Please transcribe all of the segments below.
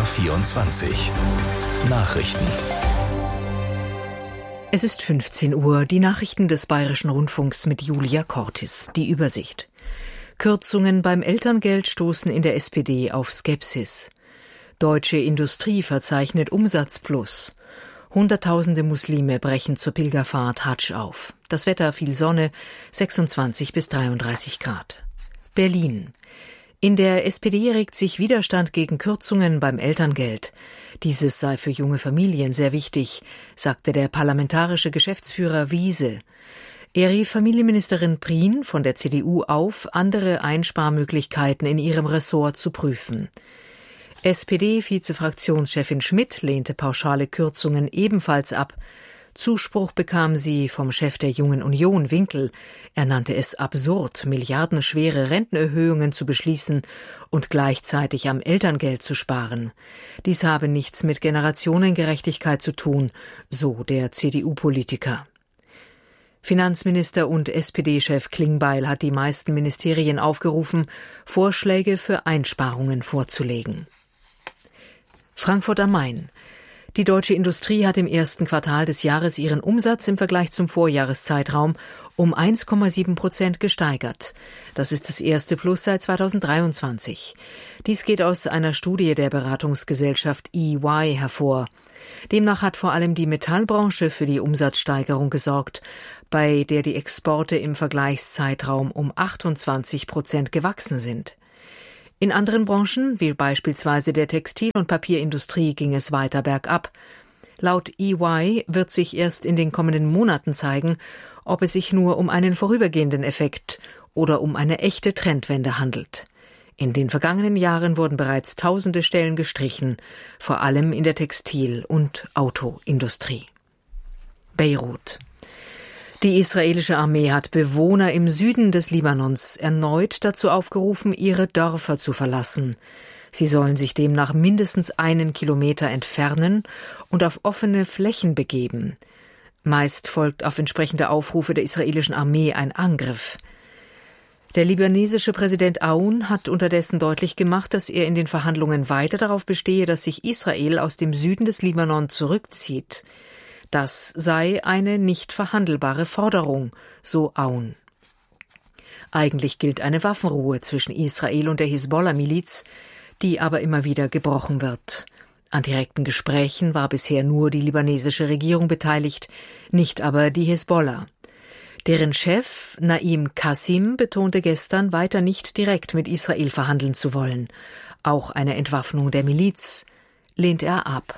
BR24 Nachrichten. Es ist 15 Uhr, die Nachrichten des Bayerischen Rundfunks mit Julia Cortis. Die Übersicht. Kürzungen beim Elterngeld stoßen in der SPD auf Skepsis. Deutsche Industrie verzeichnet Umsatzplus. Hunderttausende Muslime brechen zur Pilgerfahrt Hadsch auf. Das Wetter: viel Sonne, 26 bis 33 Grad. Berlin. In der SPD regt sich Widerstand gegen Kürzungen beim Elterngeld. Dieses sei für junge Familien sehr wichtig, sagte der parlamentarische Geschäftsführer Wiese. Er rief Familienministerin Prien von der CDU auf, andere Einsparmöglichkeiten in ihrem Ressort zu prüfen. SPD-Vizefraktionschefin Schmidt lehnte pauschale Kürzungen ebenfalls ab. Zuspruch bekam sie vom Chef der Jungen Union, Winkel. Er nannte es absurd, milliardenschwere Rentenerhöhungen zu beschließen und gleichzeitig am Elterngeld zu sparen. Dies habe nichts mit Generationengerechtigkeit zu tun, so der CDU-Politiker. Finanzminister und SPD-Chef Klingbeil hat die meisten Ministerien aufgerufen, Vorschläge für Einsparungen vorzulegen. Frankfurt am Main. Die deutsche Industrie hat im ersten Quartal des Jahres ihren Umsatz im Vergleich zum Vorjahreszeitraum um 1,7% gesteigert. Das ist das erste Plus seit 2023. Dies geht aus einer Studie der Beratungsgesellschaft EY hervor. Demnach hat vor allem die Metallbranche für die Umsatzsteigerung gesorgt, bei der die Exporte im Vergleichszeitraum um 28% gewachsen sind. In anderen Branchen, wie beispielsweise der Textil- und Papierindustrie, ging es weiter bergab. Laut EY wird sich erst in den kommenden Monaten zeigen, ob es sich nur um einen vorübergehenden Effekt oder um eine echte Trendwende handelt. In den vergangenen Jahren wurden bereits tausende Stellen gestrichen, vor allem in der Textil- und Autoindustrie. Beirut. Die israelische Armee hat Bewohner im Süden des Libanons erneut dazu aufgerufen, ihre Dörfer zu verlassen. Sie sollen sich demnach mindestens 1 Kilometer entfernen und auf offene Flächen begeben. Meist folgt auf entsprechende Aufrufe der israelischen Armee ein Angriff. Der libanesische Präsident Aoun hat unterdessen deutlich gemacht, dass er in den Verhandlungen weiter darauf bestehe, dass sich Israel aus dem Süden des Libanon zurückzieht. Das sei eine nicht verhandelbare Forderung, so Aoun. Eigentlich gilt eine Waffenruhe zwischen Israel und der Hisbollah-Miliz, die aber immer wieder gebrochen wird. An direkten Gesprächen war bisher nur die libanesische Regierung beteiligt, nicht aber die Hisbollah. Deren Chef Naim Qasim betonte gestern, weiter nicht direkt mit Israel verhandeln zu wollen. Auch eine Entwaffnung der Miliz lehnt er ab.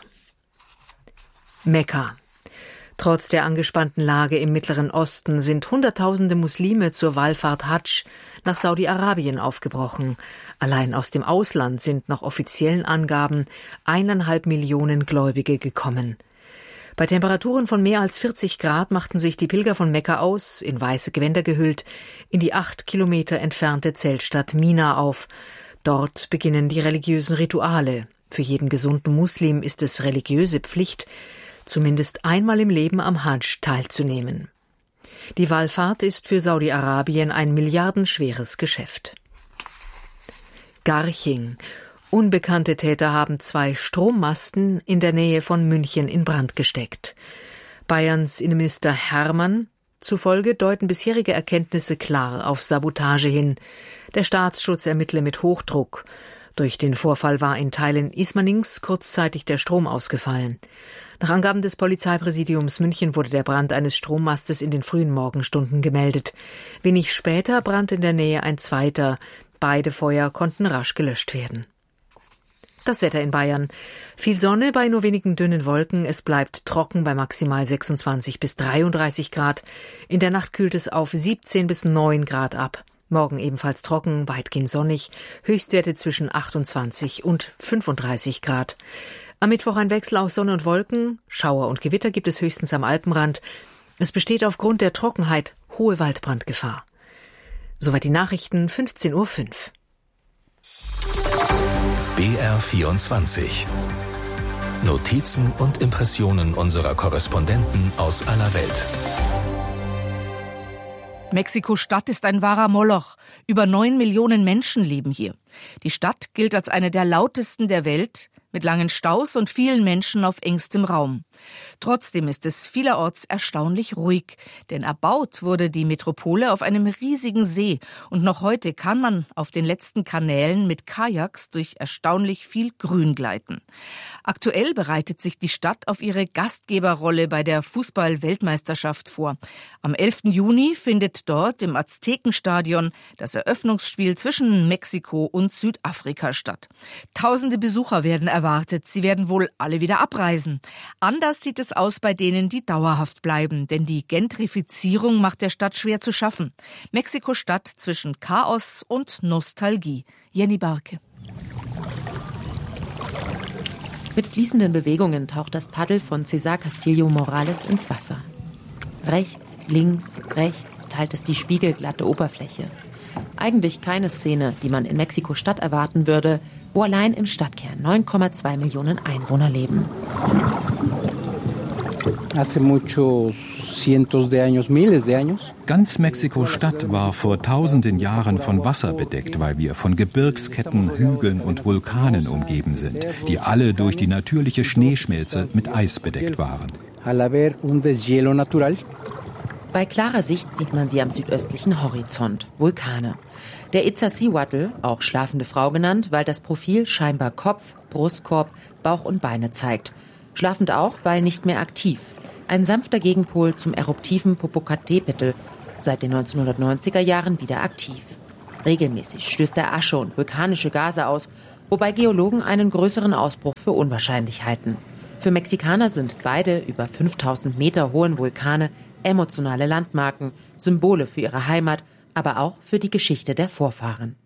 Mekka. Trotz der angespannten Lage im Mittleren Osten sind Hunderttausende Muslime zur Wallfahrt Hadsch nach Saudi-Arabien aufgebrochen. Allein aus dem Ausland sind nach offiziellen Angaben 1,5 Millionen Gläubige gekommen. Bei Temperaturen von mehr als 40 Grad machten sich die Pilger von Mekka aus, in weiße Gewänder gehüllt, in die 8 Kilometer entfernte Zeltstadt Mina auf. Dort beginnen die religiösen Rituale. Für jeden gesunden Muslim ist es religiöse Pflicht, zumindest einmal im Leben am Hadsch teilzunehmen. Die Wallfahrt ist für Saudi-Arabien ein milliardenschweres Geschäft. Garching. Unbekannte Täter haben 2 Strommasten in der Nähe von München in Brand gesteckt. Bayerns Innenminister Hermann zufolge deuten bisherige Erkenntnisse klar auf Sabotage hin. Der Staatsschutz ermittle mit Hochdruck. Durch den Vorfall war in Teilen Ismanings kurzzeitig der Strom ausgefallen. Nach Angaben des Polizeipräsidiums München wurde der Brand eines Strommastes in den frühen Morgenstunden gemeldet. Wenig später brannte in der Nähe ein zweiter. Beide Feuer konnten rasch gelöscht werden. Das Wetter in Bayern. Viel Sonne bei nur wenigen dünnen Wolken. Es bleibt trocken bei maximal 26 bis 33 Grad. In der Nacht kühlt es auf 17 bis 9 Grad ab. Morgen ebenfalls trocken, weitgehend sonnig. Höchstwerte zwischen 28 und 35 Grad. Am Mittwoch ein Wechsel aus Sonne und Wolken. Schauer und Gewitter gibt es höchstens am Alpenrand. Es besteht aufgrund der Trockenheit hohe Waldbrandgefahr. Soweit die Nachrichten, 15:05 Uhr. BR24 Notizen und Impressionen unserer Korrespondenten aus aller Welt. Mexiko-Stadt ist ein wahrer Moloch. Über 9 Millionen Menschen leben hier. Die Stadt gilt als eine der lautesten der Welt, mit langen Staus und vielen Menschen auf engstem Raum. Trotzdem ist es vielerorts erstaunlich ruhig, denn erbaut wurde die Metropole auf einem riesigen See und noch heute kann man auf den letzten Kanälen mit Kajaks durch erstaunlich viel Grün gleiten. Aktuell bereitet sich die Stadt auf ihre Gastgeberrolle bei der Fußball-Weltmeisterschaft vor. Am 11. Juni findet dort im Aztekenstadion das Eröffnungsspiel zwischen Mexiko und Südafrika statt. Tausende Besucher werden erwartet, sie werden wohl alle wieder abreisen. Anders sieht es aus bei denen, die dauerhaft bleiben, denn die Gentrifizierung macht der Stadt schwer zu schaffen. Mexiko-Stadt zwischen Chaos und Nostalgie. Jenny Barke. Mit fließenden Bewegungen taucht das Paddel von César Castillo Morales ins Wasser. Rechts, links, rechts teilt es die spiegelglatte Oberfläche. Eigentlich keine Szene, die man in Mexiko-Stadt erwarten würde, wo allein im Stadtkern 9,2 Millionen Einwohner leben. Ganz Mexiko-Stadt war vor tausenden Jahren von Wasser bedeckt, weil wir von Gebirgsketten, Hügeln und Vulkanen umgeben sind, die alle durch die natürliche Schneeschmelze mit Eis bedeckt waren. Bei klarer Sicht sieht man sie am südöstlichen Horizont, Vulkane. Der Iztaccíhuatl, auch schlafende Frau genannt, weil das Profil scheinbar Kopf, Brustkorb, Bauch und Beine zeigt. Schlafend auch, weil nicht mehr aktiv. Ein sanfter Gegenpol zum eruptiven Popocatépetl, seit den 1990er Jahren wieder aktiv. Regelmäßig stößt er Asche und vulkanische Gase aus, wobei Geologen einen größeren Ausbruch für unwahrscheinlich halten. Für Mexikaner sind beide über 5000 Meter hohen Vulkane emotionale Landmarken, Symbole für ihre Heimat, aber auch für die Geschichte der Vorfahren.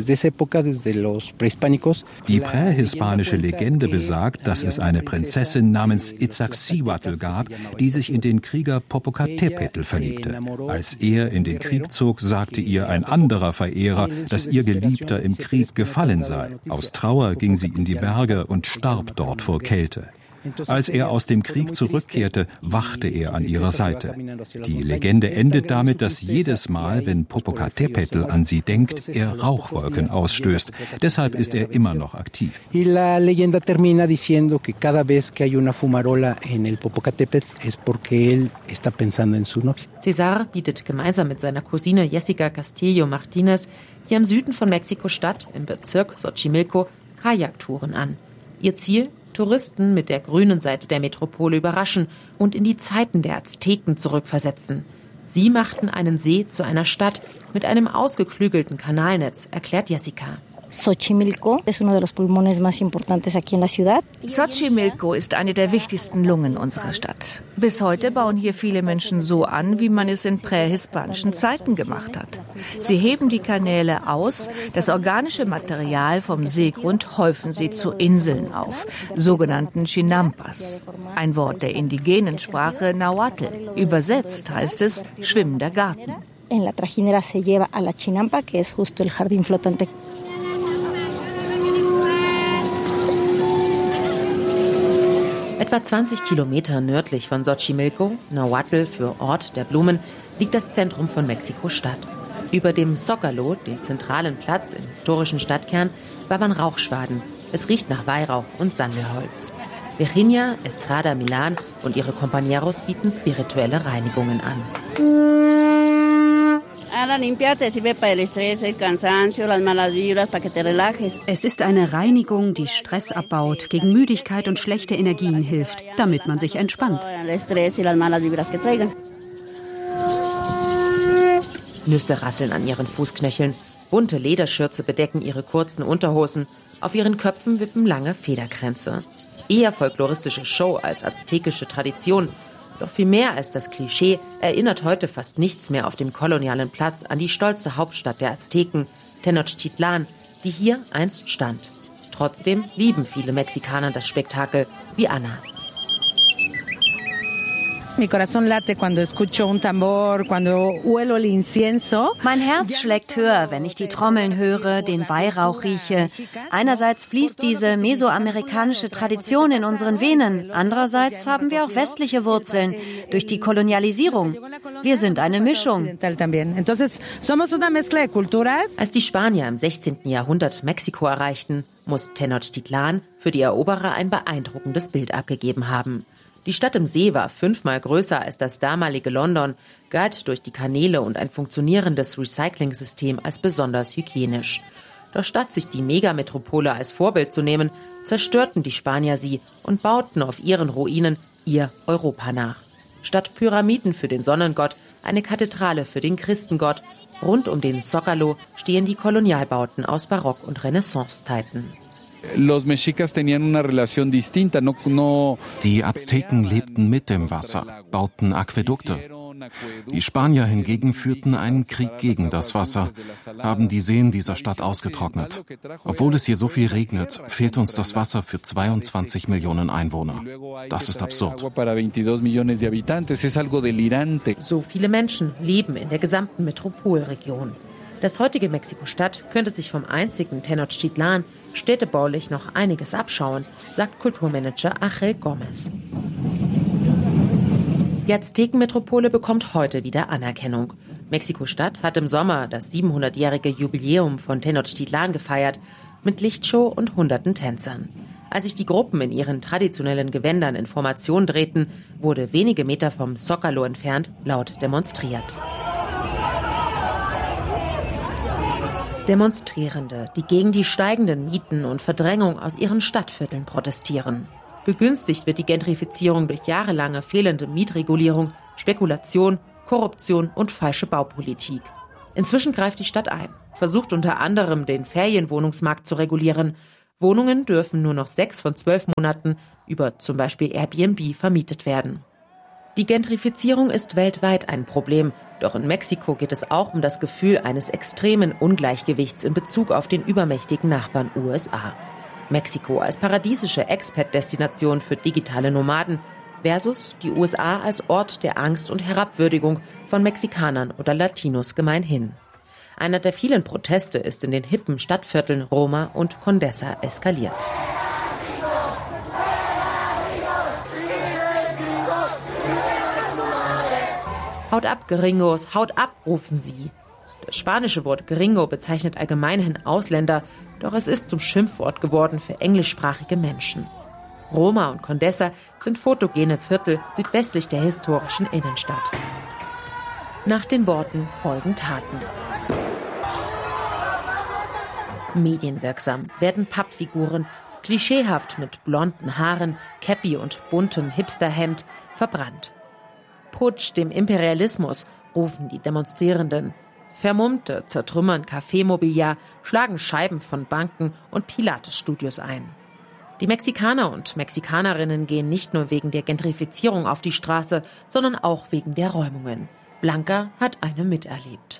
Die prähispanische Legende besagt, dass es eine Prinzessin namens Iztaccíhuatl gab, die sich in den Krieger Popocatépetl verliebte. Als er in den Krieg zog, sagte ihr ein anderer Verehrer, dass ihr Geliebter im Krieg gefallen sei. Aus Trauer ging sie in die Berge und starb dort vor Kälte. Als er aus dem Krieg zurückkehrte, wachte er an ihrer Seite. Die Legende endet damit, dass jedes Mal, wenn Popocatépetl an sie denkt, er Rauchwolken ausstößt. Deshalb ist er immer noch aktiv. César bietet gemeinsam mit seiner Cousine Jessica Castillo Martinez hier im Süden von Mexiko-Stadt im Bezirk Xochimilco Kajaktouren an. Ihr Ziel? Touristen mit der grünen Seite der Metropole überraschen und in die Zeiten der Azteken zurückversetzen. Sie machten einen See zu einer Stadt mit einem ausgeklügelten Kanalnetz, erklärt Jessica. Xochimilco ist eine der wichtigsten Lungen unserer Stadt. Bis heute bauen hier viele Menschen so an, wie man es in prähispanischen Zeiten gemacht hat. Sie heben die Kanäle aus, das organische Material vom Seegrund häufen sie zu Inseln auf, sogenannten Chinampas. Ein Wort der indigenen Sprache Nahuatl. Übersetzt heißt es schwimmender Garten. En la trajinera se lleva a la chinampa, que es justo el jardín flotante. Etwa 20 Kilometer nördlich von Xochimilco, Nahuatl für Ort der Blumen, liegt das Zentrum von Mexiko-Stadt. Über dem Zócalo, dem zentralen Platz im historischen Stadtkern, wabern Rauchschwaden. Es riecht nach Weihrauch und Sandelholz. Virginia, Estrada Milan und ihre Compañeros bieten spirituelle Reinigungen an. Es ist eine Reinigung, die Stress abbaut, gegen Müdigkeit und schlechte Energien hilft, damit man sich entspannt. Nüsse rasseln an ihren Fußknöcheln, bunte Lederschürze bedecken ihre kurzen Unterhosen, auf ihren Köpfen wippen lange Federkränze. Eher folkloristische Show als aztekische Tradition. Doch viel mehr als das Klischee erinnert heute fast nichts mehr auf dem kolonialen Platz an die stolze Hauptstadt der Azteken, Tenochtitlan, die hier einst stand. Trotzdem lieben viele Mexikaner das Spektakel, wie Anna. Mein Herz schlägt höher, wenn ich die Trommeln höre, den Weihrauch rieche. Einerseits fließt diese mesoamerikanische Tradition in unseren Venen. Andererseits haben wir auch westliche Wurzeln durch die Kolonialisierung. Wir sind eine Mischung. Als die Spanier im 16. Jahrhundert Mexiko erreichten, muss Tenochtitlan für die Eroberer ein beeindruckendes Bild abgegeben haben. Die Stadt im See war 5-mal größer als das damalige London, galt durch die Kanäle und ein funktionierendes Recycling-System als besonders hygienisch. Doch statt sich die Megametropole als Vorbild zu nehmen, zerstörten die Spanier sie und bauten auf ihren Ruinen ihr Europa nach. Statt Pyramiden für den Sonnengott eine Kathedrale für den Christengott. Rund um den Zócalo stehen die Kolonialbauten aus Barock- und Renaissancezeiten. Die Azteken lebten mit dem Wasser, bauten Aquädukte. Die Spanier hingegen führten einen Krieg gegen das Wasser, haben die Seen dieser Stadt ausgetrocknet. Obwohl es hier so viel regnet, fehlt uns das Wasser für 22 Millionen Einwohner. Das ist absurd. So viele Menschen leben in der gesamten Metropolregion. Das heutige Mexiko-Stadt könnte sich vom einzigen Tenochtitlan städtebaulich noch einiges abschauen, sagt Kulturmanager Ángel Gómez. Die Aztekenmetropole bekommt heute wieder Anerkennung. Mexiko-Stadt hat im Sommer das 700-jährige Jubiläum von Tenochtitlan gefeiert, mit Lichtshow und hunderten Tänzern. Als sich die Gruppen in ihren traditionellen Gewändern in Formation drehten, wurde wenige Meter vom Zócalo entfernt laut demonstriert. Demonstrierende, die gegen die steigenden Mieten und Verdrängung aus ihren Stadtvierteln protestieren. Begünstigt wird die Gentrifizierung durch jahrelange fehlende Mietregulierung, Spekulation, Korruption und falsche Baupolitik. Inzwischen greift die Stadt ein, versucht unter anderem den Ferienwohnungsmarkt zu regulieren. Wohnungen dürfen nur noch 6 von 12 Monaten über zum Beispiel Airbnb vermietet werden. Die Gentrifizierung ist weltweit ein Problem, doch in Mexiko geht es auch um das Gefühl eines extremen Ungleichgewichts in Bezug auf den übermächtigen Nachbarn USA. Mexiko als paradiesische Expat-Destination für digitale Nomaden versus die USA als Ort der Angst und Herabwürdigung von Mexikanern oder Latinos gemeinhin. Einer der vielen Proteste ist in den hippen Stadtvierteln Roma und Condesa eskaliert. Haut ab, Gringos, haut ab, rufen sie. Das spanische Wort Gringo bezeichnet allgemeinhin Ausländer, doch es ist zum Schimpfwort geworden für englischsprachige Menschen. Roma und Condesa sind fotogene Viertel südwestlich der historischen Innenstadt. Nach den Worten folgen Taten. Medienwirksam werden Pappfiguren, klischeehaft mit blonden Haaren, Käppi und buntem Hipsterhemd, verbrannt. Putsch dem Imperialismus, rufen die Demonstrierenden. Vermummte zertrümmern Café-Mobiliar, schlagen Scheiben von Banken und Pilates-Studios ein. Die Mexikaner und Mexikanerinnen gehen nicht nur wegen der Gentrifizierung auf die Straße, sondern auch wegen der Räumungen. Blanca hat eine miterlebt.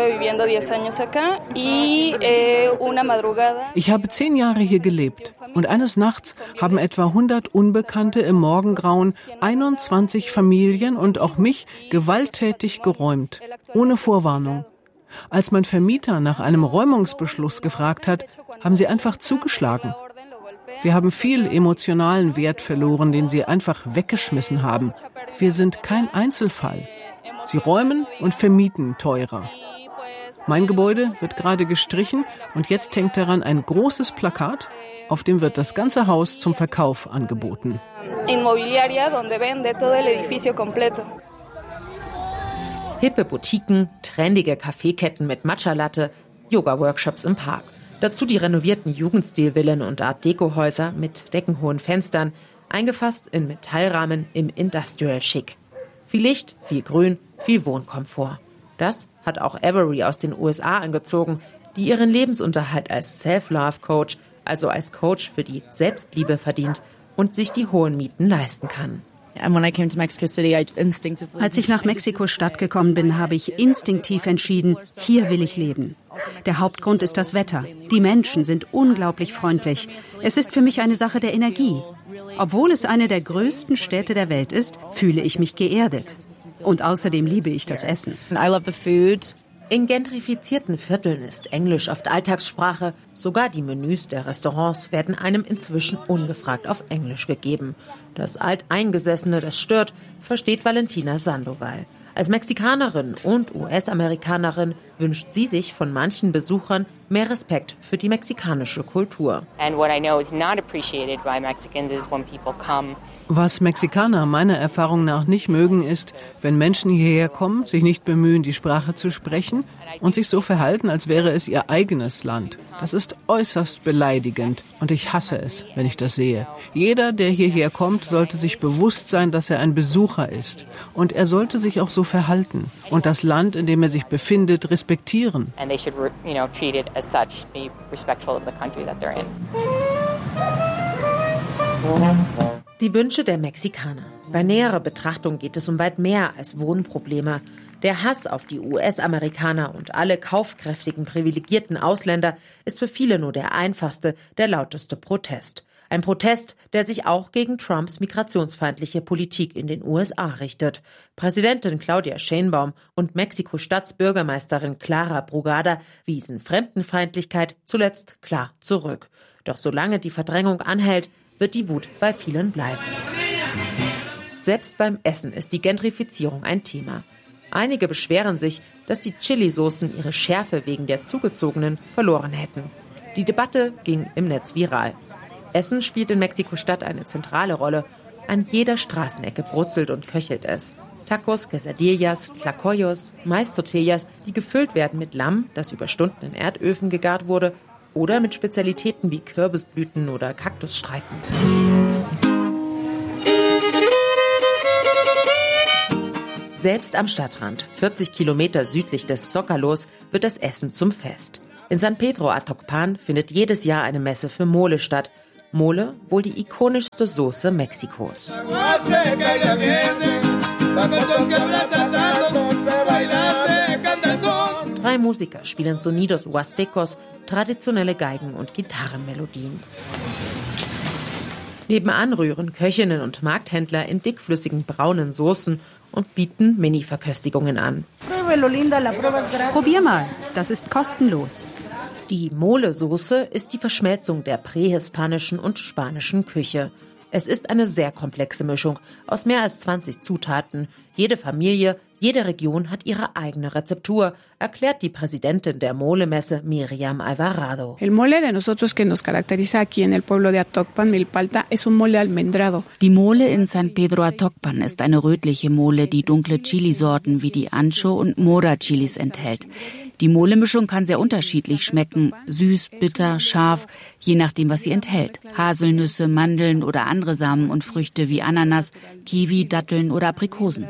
Ich habe 10 Jahre hier gelebt und eines Nachts haben etwa 100 Unbekannte im Morgengrauen 21 Familien und auch mich gewalttätig geräumt, ohne Vorwarnung. Als mein Vermieter nach einem Räumungsbeschluss gefragt hat, haben sie einfach zugeschlagen. Wir haben viel emotionalen Wert verloren, den sie einfach weggeschmissen haben. Wir sind kein Einzelfall. Sie räumen und vermieten teurer. Mein Gebäude wird gerade gestrichen und jetzt hängt daran ein großes Plakat, auf dem wird das ganze Haus zum Verkauf angeboten. Hippe Boutiquen, trendige Kaffeeketten mit Matcha-Latte, Yoga-Workshops im Park. Dazu die renovierten Jugendstilvillen und Art-Deco-Häuser mit deckenhohen Fenstern, eingefasst in Metallrahmen im Industrial-Schick. Viel Licht, viel Grün, viel Wohnkomfort. Das hat auch Avery aus den USA angezogen, die ihren Lebensunterhalt als Self-Love-Coach, also als Coach für die Selbstliebe verdient und sich die hohen Mieten leisten kann. Als ich nach Mexiko-Stadt gekommen bin, habe ich instinktiv entschieden, hier will ich leben. Der Hauptgrund ist das Wetter. Die Menschen sind unglaublich freundlich. Es ist für mich eine Sache der Energie. Obwohl es eine der größten Städte der Welt ist, fühle ich mich geerdet. Und außerdem liebe ich das Essen. In gentrifizierten Vierteln ist Englisch oft Alltagssprache. Sogar die Menüs der Restaurants werden einem inzwischen ungefragt auf Englisch gegeben. Das Alteingesessene, das stört, versteht Valentina Sandoval. Als Mexikanerin und US-Amerikanerin wünscht sie sich von manchen Besuchern mehr Respekt für die mexikanische Kultur. Was Mexikaner meiner Erfahrung nach nicht mögen, ist, wenn Menschen hierher kommen, sich nicht bemühen, die Sprache zu sprechen und sich so verhalten, als wäre es ihr eigenes Land. Das ist äußerst beleidigend und ich hasse es, wenn ich das sehe. Jeder, der hierher kommt, sollte sich bewusst sein, dass er ein Besucher ist. Und er sollte sich auch so verhalten und das Land, in dem er sich befindet, respektieren. Die Wünsche der Mexikaner. Bei näherer Betrachtung geht es um weit mehr als Wohnprobleme. Der Hass auf die US-Amerikaner und alle kaufkräftigen, privilegierten Ausländer ist für viele nur der einfachste, der lauteste Protest. Ein Protest, der sich auch gegen Trumps migrationsfeindliche Politik in den USA richtet. Präsidentin Claudia Sheinbaum und Mexiko-Staatsbürgermeisterin Clara Brugada wiesen Fremdenfeindlichkeit zuletzt klar zurück. Doch solange die Verdrängung anhält, wird die Wut bei vielen bleiben. Selbst beim Essen ist die Gentrifizierung ein Thema. Einige beschweren sich, dass die Chili-Soßen ihre Schärfe wegen der Zugezogenen verloren hätten. Die Debatte ging im Netz viral. Essen spielt in Mexiko-Stadt eine zentrale Rolle. An jeder Straßenecke brutzelt und köchelt es. Tacos, Quesadillas, Tlacoyos, Mais-Tortillas, die gefüllt werden mit Lamm, das über Stunden in Erdöfen gegart wurde, oder mit Spezialitäten wie Kürbisblüten oder Kaktusstreifen. Selbst am Stadtrand, 40 Kilometer südlich des Zócalos, wird das Essen zum Fest. In San Pedro Atocpan findet jedes Jahr eine Messe für Mole statt. Mole, wohl die ikonischste Soße Mexikos. 3 Musiker spielen Sonidos Huastecos, traditionelle Geigen- und Gitarrenmelodien. Nebenan rühren Köchinnen und Markthändler in dickflüssigen braunen Soßen und bieten Mini-Verköstigungen an. Probier mal, das ist kostenlos. Die Mole-Soße ist die Verschmelzung der prähispanischen und spanischen Küche. Es ist eine sehr komplexe Mischung aus mehr als 20 Zutaten. Jede Familie, jede Region hat ihre eigene Rezeptur, erklärt die Präsidentin der Mole-Messe Miriam Alvarado. El mole de nosotros que nos caracteriza aquí en el pueblo de Atocpan, Milpalta, es un mole almendrado. Die Mole in San Pedro Atocpan ist eine rötliche Mole, die dunkle Chilisorten wie die Ancho- und Mora-Chilis enthält. Die Mole-Mischung kann sehr unterschiedlich schmecken, süß, bitter, scharf, je nachdem, was sie enthält. Haselnüsse, Mandeln oder andere Samen und Früchte wie Ananas, Kiwi, Datteln oder Aprikosen.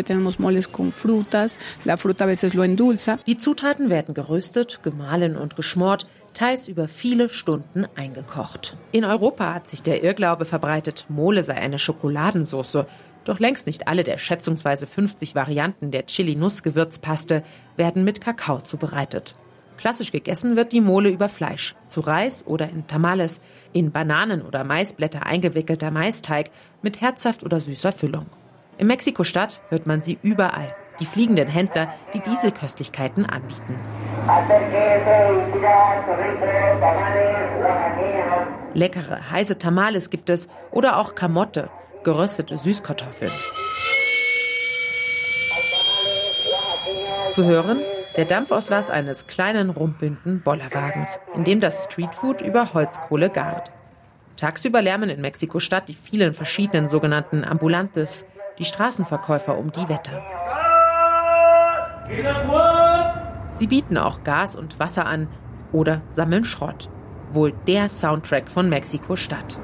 Die Zutaten werden geröstet, gemahlen und geschmort, teils über viele Stunden eingekocht. In Europa hat sich der Irrglaube verbreitet, Mole sei eine Schokoladensauce. Doch längst nicht alle der schätzungsweise 50 Varianten der Chili-Nuss-Gewürzpaste werden mit Kakao zubereitet. Klassisch gegessen wird die Mole über Fleisch, zu Reis oder in Tamales, in Bananen- oder Maisblätter eingewickelter Maisteig mit herzhaft oder süßer Füllung. In Mexiko-Stadt hört man sie überall, die fliegenden Händler, die diese Köstlichkeiten anbieten. Leckere, heiße Tamales gibt es oder auch Kamotte, geröstete Süßkartoffeln. Zu hören, der Dampfauslass eines kleinen, rumpelnden Bollerwagens, in dem das Streetfood über Holzkohle gart. Tagsüber lärmen in Mexiko-Stadt die vielen verschiedenen sogenannten Ambulantes, die Straßenverkäufer um die Wette. Sie bieten auch Gas und Wasser an oder sammeln Schrott. Wohl der Soundtrack von Mexiko-Stadt.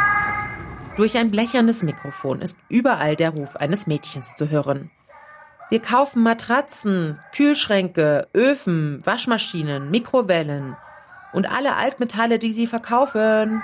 Durch ein blechernes Mikrofon ist überall der Ruf eines Mädchens zu hören. Wir kaufen Matratzen, Kühlschränke, Öfen, Waschmaschinen, Mikrowellen und alle Altmetalle, die sie verkaufen.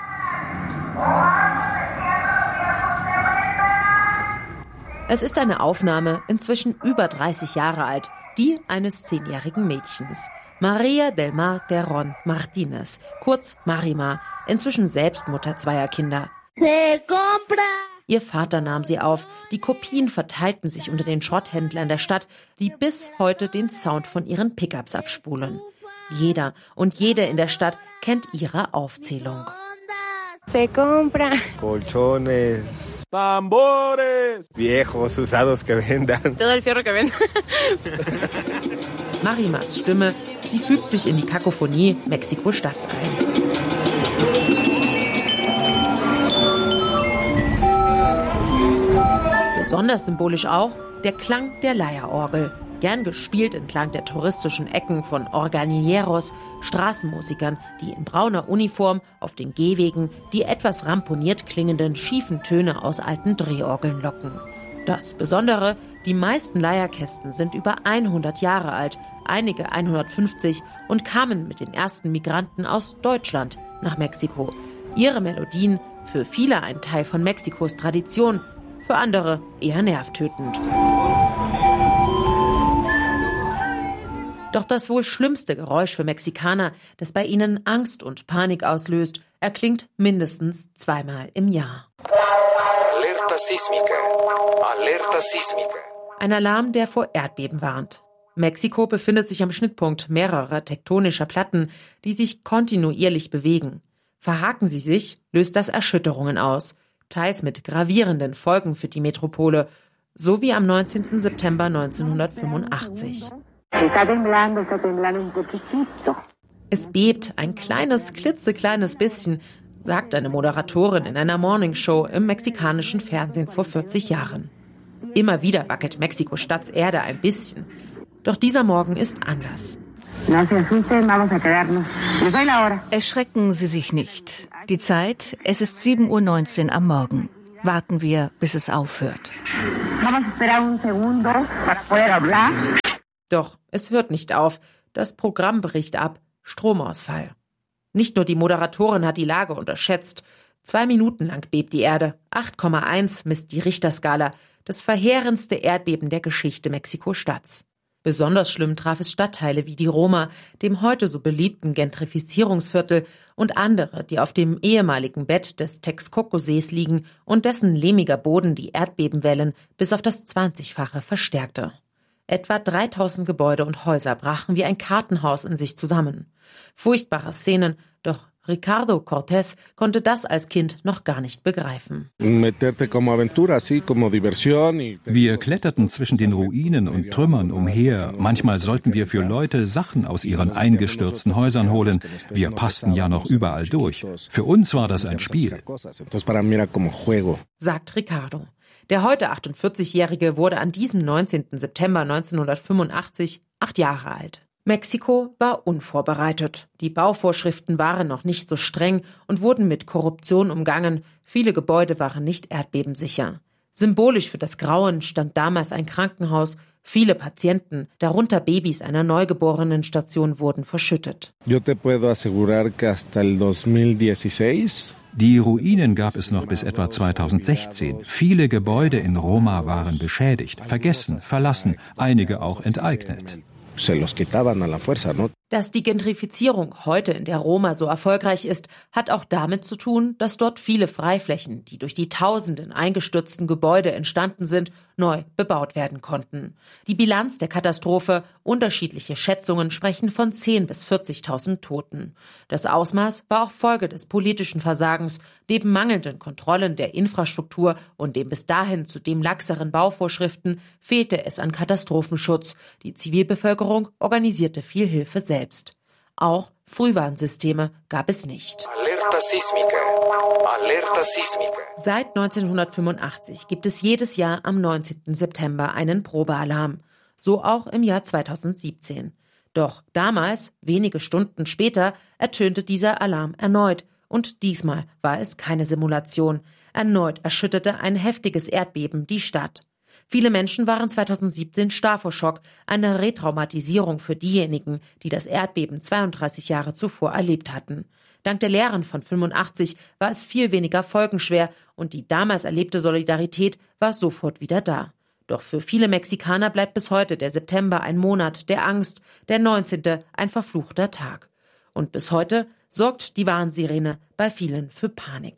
Es ist eine Aufnahme, inzwischen über 30 Jahre alt, die eines 10-jährigen Mädchens. Maria del Mar Terron Martínez, kurz Marima, inzwischen selbst Mutter 2 Kinder. Ihr Vater nahm sie auf. Die Kopien verteilten sich unter den Schrotthändlern der Stadt, die bis heute den Sound von ihren Pickups abspulen. Jeder und jede in der Stadt kennt ihre Aufzählung. Se compra colchones, tambores, viejos usados que vendan. Todo el fierro que venden. Marimas Stimme, sie fügt sich in die Kakophonie Mexiko-Stadts ein. Besonders symbolisch auch der Klang der Leierorgel, gern gespielt entlang der touristischen Ecken von Organilleros, Straßenmusikern, die in brauner Uniform auf den Gehwegen die etwas ramponiert klingenden schiefen Töne aus alten Drehorgeln locken. Das Besondere, die meisten Leierkästen sind über 100 Jahre alt, einige 150 und kamen mit den ersten Migranten aus Deutschland nach Mexiko. Ihre Melodien, für viele ein Teil von Mexikos Tradition, für andere eher nervtötend. Doch das wohl schlimmste Geräusch für Mexikaner, das bei ihnen Angst und Panik auslöst, erklingt mindestens 2-mal im Jahr. Alerta sísmica. Alerta sísmica. Ein Alarm, der vor Erdbeben warnt. Mexiko befindet sich am Schnittpunkt mehrerer tektonischer Platten, die sich kontinuierlich bewegen. Verhaken sie sich, löst das Erschütterungen aus, teils mit gravierenden Folgen für die Metropole, so wie am 19. September 1985. Es bebt ein kleines, klitzekleines bisschen, sagt eine Moderatorin in einer Morningshow im mexikanischen Fernsehen vor 40 Jahren. Immer wieder wackelt Mexiko-Stadts Erde ein bisschen. Doch dieser Morgen ist anders. Erschrecken Sie sich nicht. Die Zeit, es ist 7:19 Uhr am Morgen. Warten wir, bis es aufhört. Doch es hört nicht auf. Das Programm bricht ab. Stromausfall. Nicht nur die Moderatorin hat die Lage unterschätzt. 2 Minuten lang bebt die Erde. 8,1 misst die Richterskala. Das verheerendste Erdbeben der Geschichte Mexiko-Stadts. Besonders schlimm traf es Stadtteile wie die Roma, dem heute so beliebten Gentrifizierungsviertel, und andere, die auf dem ehemaligen Bett des Texcoco-Sees liegen und dessen lehmiger Boden die Erdbebenwellen bis auf das 20-fache verstärkte. Etwa 3000 Gebäude und Häuser brachen wie ein Kartenhaus in sich zusammen. Furchtbare Szenen, doch Ricardo Cortés konnte das als Kind noch gar nicht begreifen. Wir kletterten zwischen den Ruinen und Trümmern umher. Manchmal sollten wir für Leute Sachen aus ihren eingestürzten Häusern holen. Wir passten ja noch überall durch. Für uns war das ein Spiel, sagt Ricardo. Der heute 48-Jährige wurde an diesem 19. September 1985 8 Jahre alt. Mexiko war unvorbereitet. Die Bauvorschriften waren noch nicht so streng und wurden mit Korruption umgangen. Viele Gebäude waren nicht erdbebensicher. Symbolisch für das Grauen stand damals ein Krankenhaus. Viele Patienten, darunter Babys einer Neugeborenenstation, wurden verschüttet. Die Ruinen gab es noch bis etwa 2016. Viele Gebäude in Roma waren beschädigt, vergessen, verlassen, einige auch enteignet. Dass die Gentrifizierung heute in der Roma so erfolgreich ist, hat auch damit zu tun, dass dort viele Freiflächen, die durch die tausenden eingestürzten Gebäude entstanden sind, neu bebaut werden konnten. Die Bilanz der Katastrophe, unterschiedliche Schätzungen sprechen von 10.000 bis 40.000 Toten. Das Ausmaß war auch Folge des politischen Versagens, neben mangelnden Kontrollen der Infrastruktur und dem bis dahin zudem laxeren Bauvorschriften fehlte es an Katastrophenschutz. Die Zivilbevölkerung organisierte viel Hilfe selbst. Auch Frühwarnsysteme gab es nicht. Alerta sísmica. Alerta sísmica. Seit 1985 gibt es jedes Jahr am 19. September einen Probealarm. So auch im Jahr 2017. Doch damals, wenige Stunden später, ertönte dieser Alarm erneut. Und diesmal war es keine Simulation. Erneut erschütterte ein heftiges Erdbeben die Stadt. Viele Menschen waren 2017 starr vor Schock, eine Retraumatisierung für diejenigen, die das Erdbeben 32 Jahre zuvor erlebt hatten. Dank der Lehren von 85 war es viel weniger folgenschwer und die damals erlebte Solidarität war sofort wieder da. Doch für viele Mexikaner bleibt bis heute der September ein Monat der Angst, der 19. ein verfluchter Tag. Und bis heute sorgt die Warnsirene bei vielen für Panik.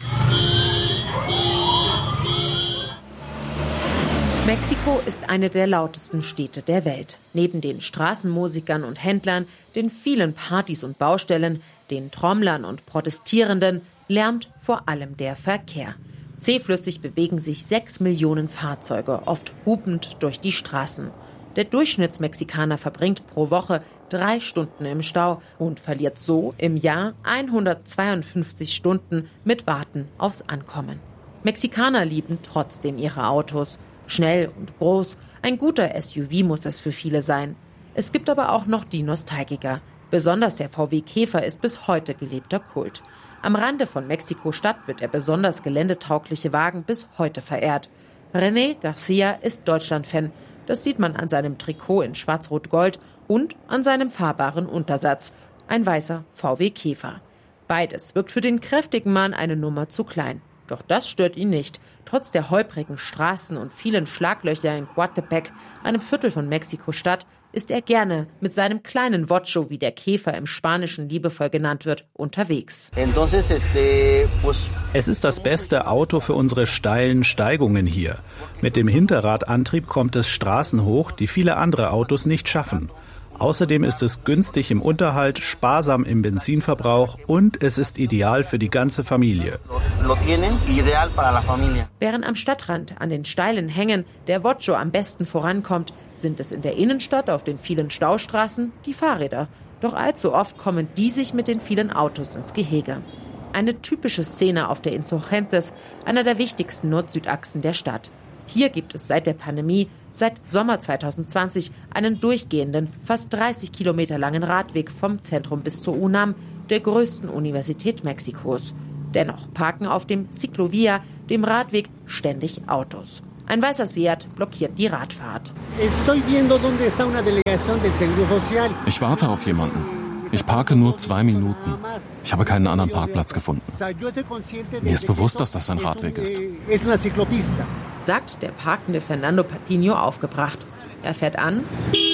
Mexiko ist eine der lautesten Städte der Welt. Neben den Straßenmusikern und Händlern, den vielen Partys und Baustellen, den Trommlern und Protestierenden lärmt vor allem der Verkehr. Zähflüssig bewegen sich 6 Millionen Fahrzeuge, oft hupend durch die Straßen. Der Durchschnittsmexikaner verbringt pro Woche 3 Stunden im Stau und verliert so im Jahr 152 Stunden mit Warten aufs Ankommen. Mexikaner lieben trotzdem ihre Autos. Schnell und groß, ein guter SUV muss es für viele sein. Es gibt aber auch noch die Nostalgiker. Besonders der VW Käfer ist bis heute gelebter Kult. Am Rande von Mexiko-Stadt wird der besonders geländetaugliche Wagen bis heute verehrt. René Garcia ist Deutschland-Fan. Das sieht man an seinem Trikot in Schwarz-Rot-Gold und an seinem fahrbaren Untersatz. Ein weißer VW Käfer. Beides wirkt für den kräftigen Mann eine Nummer zu klein. Doch das stört ihn nicht. Trotz der holprigen Straßen und vielen Schlaglöcher in Coatepec, einem Viertel von Mexiko-Stadt, ist er gerne mit seinem kleinen Vocho, wie der Käfer im Spanischen liebevoll genannt wird, unterwegs. Es ist das beste Auto für unsere steilen Steigungen hier. Mit dem Hinterradantrieb kommt es Straßen hoch, die viele andere Autos nicht schaffen. Außerdem ist es günstig im Unterhalt, sparsam im Benzinverbrauch und es ist ideal für die ganze Familie. Während am Stadtrand an den steilen Hängen der Vocho am besten vorankommt, sind es in der Innenstadt auf den vielen Staustraßen die Fahrräder. Doch allzu oft kommen die sich mit den vielen Autos ins Gehege. Eine typische Szene auf der Insurgentes, einer der wichtigsten Nord-Süd-Achsen der Stadt. Hier gibt es seit der Pandemie, seit Sommer 2020, einen durchgehenden, fast 30 Kilometer langen Radweg vom Zentrum bis zur UNAM, der größten Universität Mexikos. Dennoch parken auf dem Ciclovia, dem Radweg, ständig Autos. Ein weißer Seat blockiert die Radfahrt. Ich warte auf jemanden. Ich parke nur 2 Minuten. Ich habe keinen anderen Parkplatz gefunden. Mir ist bewusst, dass das ein Radweg ist, sagt der parkende Fernando Patiño aufgebracht. Er fährt an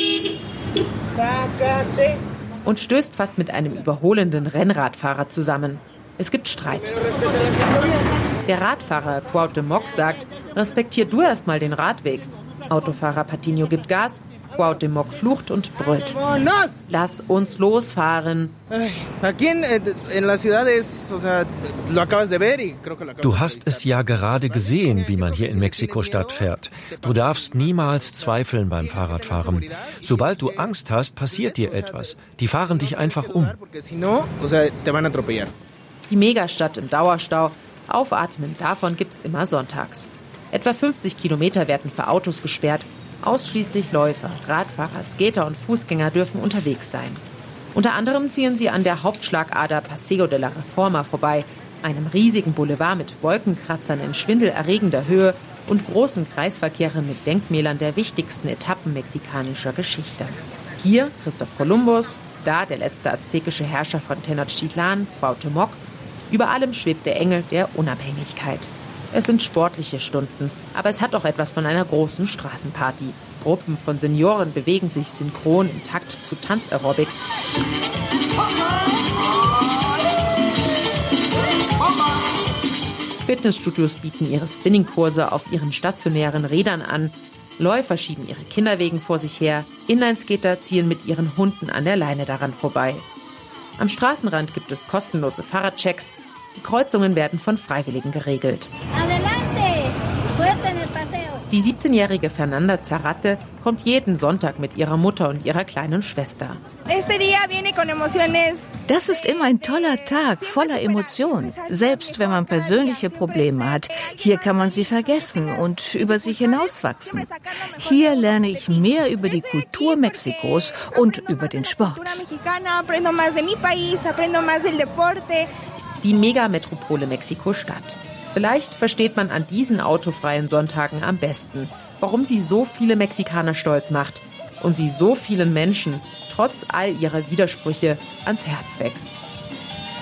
und stößt fast mit einem überholenden Rennradfahrer zusammen. Es gibt Streit. Der Radfahrer Cuauhtémoc sagt, respektier du erst mal den Radweg. Autofahrer Patiño gibt Gas, Cuauhtémoc flucht und brüllt. Lass uns losfahren. Du hast es ja gerade gesehen, wie man hier in Mexiko-Stadt fährt. Du darfst niemals zweifeln beim Fahrradfahren. Sobald du Angst hast, passiert dir etwas. Die fahren dich einfach um. Die Megastadt im Dauerstau. Aufatmen davon gibt's immer sonntags. Etwa 50 Kilometer werden für Autos gesperrt. Ausschließlich Läufer, Radfahrer, Skater und Fußgänger dürfen unterwegs sein. Unter anderem ziehen sie an der Hauptschlagader Paseo de la Reforma vorbei, einem riesigen Boulevard mit Wolkenkratzern in schwindelerregender Höhe und großen Kreisverkehren mit Denkmälern der wichtigsten Etappen mexikanischer Geschichte. Hier Christoph Kolumbus, da der letzte aztekische Herrscher von Tenochtitlan, Cuauhtémoc. Über allem schwebt der Engel der Unabhängigkeit. Es sind sportliche Stunden, aber es hat auch etwas von einer großen Straßenparty. Gruppen von Senioren bewegen sich synchron im Takt zu Tanzaerobik. Fitnessstudios bieten ihre Spinningkurse auf ihren stationären Rädern an. Läufer schieben ihre Kinderwegen vor sich her. Inlineskater ziehen mit ihren Hunden an der Leine daran vorbei. Am Straßenrand gibt es kostenlose Fahrradchecks. Die Kreuzungen werden von Freiwilligen geregelt. Die 17-jährige Fernanda Zarate kommt jeden Sonntag mit ihrer Mutter und ihrer kleinen Schwester. Das ist immer ein toller Tag, voller Emotionen. Selbst wenn man persönliche Probleme hat, hier kann man sie vergessen und über sich hinauswachsen. Hier lerne ich mehr über die Kultur Mexikos und über den Sport. Die Megametropole Mexiko-Stadt. Vielleicht versteht man an diesen autofreien Sonntagen am besten, warum sie so viele Mexikaner stolz macht und sie so vielen Menschen trotz all ihrer Widersprüche ans Herz wächst.